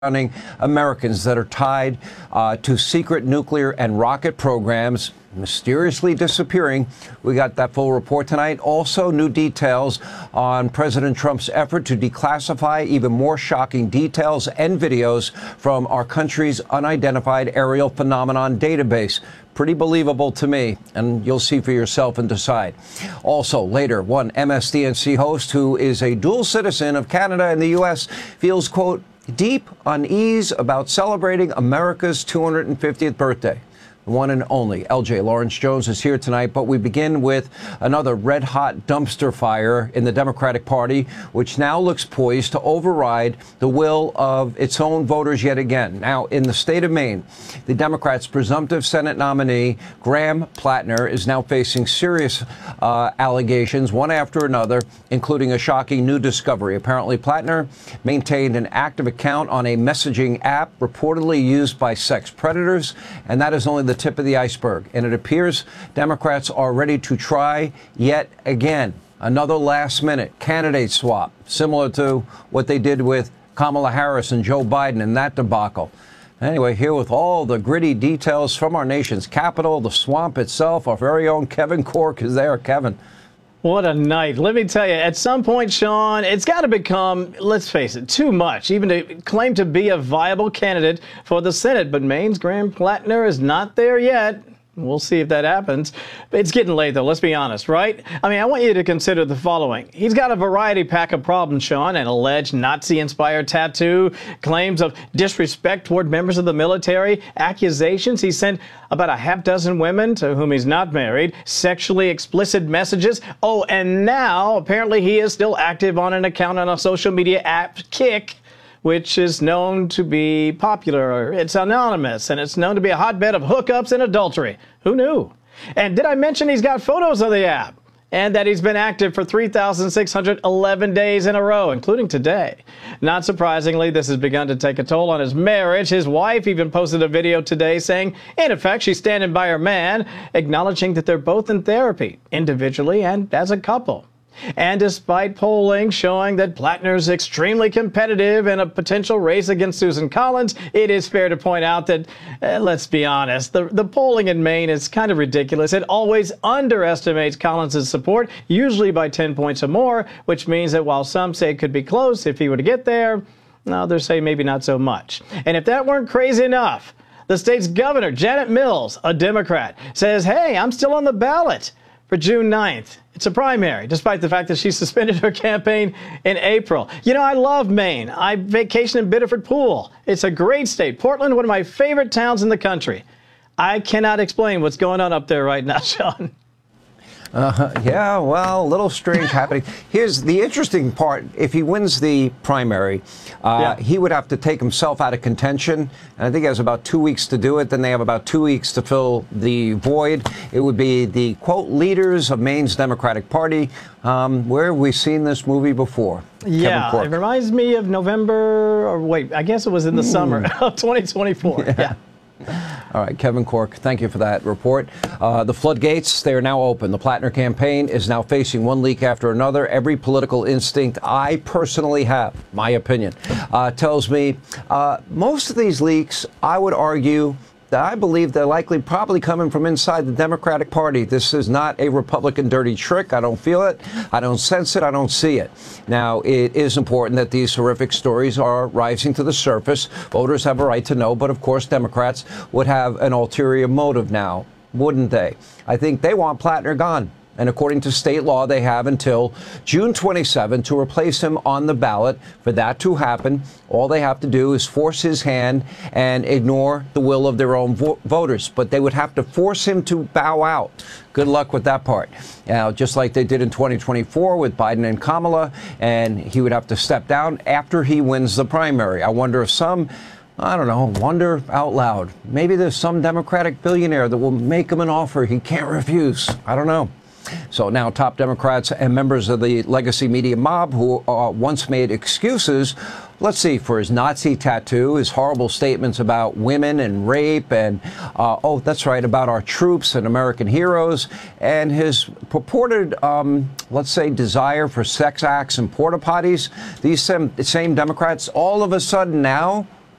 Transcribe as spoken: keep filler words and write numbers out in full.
Americans that are tied uh, to secret nuclear and rocket programs mysteriously disappearing. We got that full report tonight. Also, new details on President Trump's effort to declassify even more shocking details and videos from our country's unidentified aerial phenomenon database. Pretty believable to me, and you'll see for yourself and decide. Also, later, one M S D N C host who is a dual citizen of Canada and the U S feels, quote, deep unease about celebrating America's two hundred fiftieth birthday. The one and only L J Lawrence Jones is here tonight, but we begin with another red-hot dumpster fire in the Democratic Party, which now looks poised to override the will of its own voters yet again. Now, in the state of Maine, the Democrats' presumptive Senate nominee, Graham Plattner, is now facing serious uh, allegations, one after another, including a shocking new discovery. Apparently, Plattner maintained an active account on a messaging app reportedly used by sex predators, and that is only the tip of the iceberg. And it appears Democrats are ready to try yet again another last-minute candidate swap, similar to what they did with Kamala Harris and Joe Biden in that debacle. Anyway, here with all the gritty details from our nation's capital, the swamp itself, our very own Kevin Corke is there. Kevin. What a night. Let me tell you, at some point, Sean, it's got to become, let's face it, too much, even to claim to be a viable candidate for the Senate. But Maine's Graham Plattner is not there yet. We'll see if that happens. It's getting late, though. Let's be honest, right? I mean, I want you to consider the following. He's got a variety pack of problems, Sean. An alleged Nazi-inspired tattoo, claims of disrespect toward members of the military, accusations he sent about a half dozen women to whom he's not married, sexually explicit messages. Oh, and now, apparently, he is still active on an account on a social media app, Kik, which is known to be popular. It's anonymous, and it's known to be a hotbed of hookups and adultery. Who knew? And did I mention he's got photos of the app? And that he's been active for three thousand six hundred eleven days in a row, including today. Not surprisingly, this has begun to take a toll on his marriage. His wife even posted a video today saying, in effect, she's standing by her man, acknowledging that they're both in therapy, individually and as a couple. And despite polling showing that Plattner's extremely competitive in a potential race against Susan Collins, it is fair to point out that, uh, let's be honest, the, the polling in Maine is kind of ridiculous. It always underestimates Collins' support, usually by ten points or more, which means that while some say it could be close if he were to get there, others say maybe not so much. And if that weren't crazy enough, the state's governor, Janet Mills, a Democrat, says, hey, I'm still on the ballot for June ninth. It's a primary, despite the fact that she suspended her campaign in April. You know, I love Maine. I vacation in Biddeford Pool. It's a great state. Portland, one of my favorite towns in the country. I cannot explain what's going on up there right now, Sean. Uh, yeah, well, a little strange happening. Here's the interesting part. If he wins the primary, uh, yeah. he would have to take himself out of contention. And I think he has about two weeks to do it. Then they have about two weeks to fill the void. It would be the, quote, leaders of Maine's Democratic Party. Um, where have we seen this movie before? Yeah, it reminds me of November, or wait, I guess it was in the mm. summer of twenty twenty-four. Yeah. yeah. All right, Kevin Corke, thank you for that report. Uh, the floodgates, they are now open. The Plattner campaign is now facing one leak after another. Every political instinct I personally have, my opinion, uh, tells me uh, most of these leaks, I would argue, that I believe they're likely probably coming from inside the Democratic Party. This is not a Republican dirty trick. I don't feel it. I don't sense it. I don't see it. Now, it is important that these horrific stories are rising to the surface. Voters have a right to know, but of course, Democrats would have an ulterior motive now, wouldn't they? I think they want Plattner gone. And according to state law, they have until June twenty-seventh to replace him on the ballot. For that to happen, all they have to do is force his hand and ignore the will of their own vo voters. But they would have to force him to bow out. Good luck with that part. Now, just like they did in twenty twenty-four with Biden and Kamala, and he would have to step down after he wins the primary. I wonder if some... I don't know, wonder out loud. Maybe there's some Democratic billionaire that will make him an offer he can't refuse. I don't know. So now top Democrats and members of the legacy media mob who uh, once made excuses, let's see, for his Nazi tattoo, his horrible statements about women and rape, and, uh, oh, that's right, about our troops and American heroes, and his purported, um, let's say, desire for sex acts and porta potties. These same, same Democrats all of a sudden now